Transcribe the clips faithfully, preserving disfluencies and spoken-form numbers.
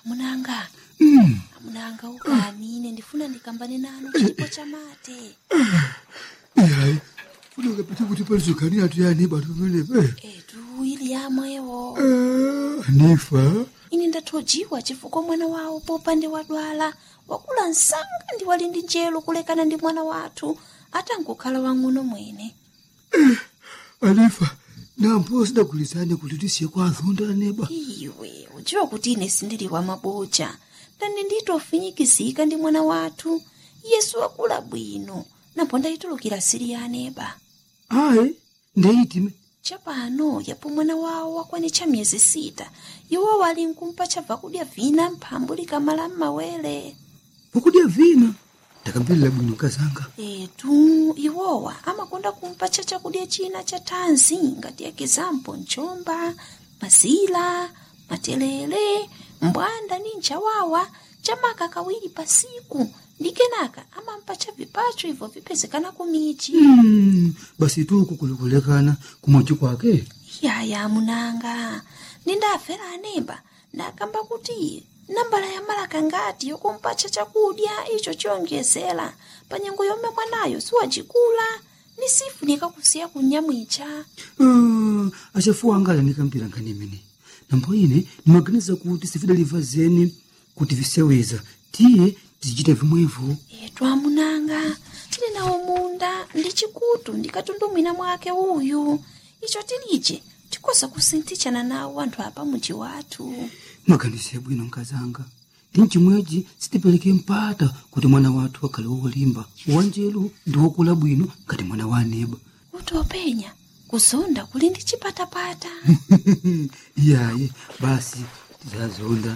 Munanga. Mm. Munanga ukanine ndifuna ndikambane nanu chipo cha mate. Yayi. Funo kapita kuti palizokani atu yani batu mene. Etu ili yamwewo. Ah, nifa. Ini ndathojiwa chifukwa mwana wawo popande wadwala. Wakula nsanga ndi wali ndi njelo kulekana ndi mwana wathu. Atangokhala wang'ono mwene. Anifa. Nampo sidagulizane kuti tisiye kwa azonda neba. Iwe, uchiwa kuti ine sindili wa mabocha. Ndani nditofinyikizika ndi mwana wathu. Yesu wakula bwino. Napo ndayitulukira siri ya aneba. Ayi, ndeyitime. Chapano yapo mwana wawo wakwanitcha miyezi sita. Iwo wali nkumpa chabva kudya vina mphambu likamala m'mawere. Pokudya vina. Ndakambirira bwino kazanga. Etu, iwowa amakonda kumpa cha chakudya china cha thanzi ngati ekizampo nchomba, mazila, matelele, mbwanda ni nchawawa, chamaka kawiri pasiku. Ndi kenaka amampa cha vipacho hivyo vipezekana kumichi. Hmm, basi tu kukulekulekana kumochi kwake. Yaya munanga, nindafera anemba, ndakamba kuti nambala ya malaka ngati yokumpacha chakudya icho chiyonjezera panyengo yomwe mwanayo siwajikula nisifunika kusiya kunyamwicha. Ah, achafuwa angala nikampira nkani imene. Nampo ine nimaganiza kuti sifidaliva zeni kuti viseweza. Tiye tizichita vimwevo. Etu amunanga, tili nawo munda ndi chikutu ndikatundumwina mwake uyu. Icho tilije tikosa kusintichana nawo anthu apa muji wathu. Maganize bwino nkazanga. Tinchimweji sitipeleke mpata kuti mwana wathu wakale wolimba. Wanjelu ndi wokula bwino kati mwana wa aneba. Utopenya kuzonda kuli ndi chipatapata. Iyaye basi tizazonda.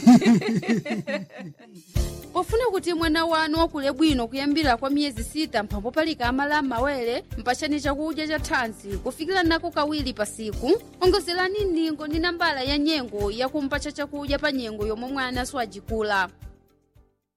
Pofuna kuti mwana wanu wakule bwino kuyambira kwa miyezi sita mphambo palika amala mawere mpachani chakudya cha thanzi kufikira nako kawiri pasiku. Ongozerani ndingo ndi nambala ya nyengo yakumpacha chakudya pa nyengo yomwe mwana siwajikula.